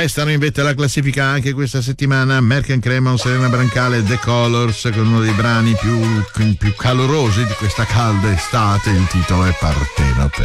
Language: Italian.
Restano in vetta alla classifica anche questa settimana American Cremon, Serena Brancale, The Colors, con uno dei brani più calorosi di questa calda estate. Il titolo è Partenope.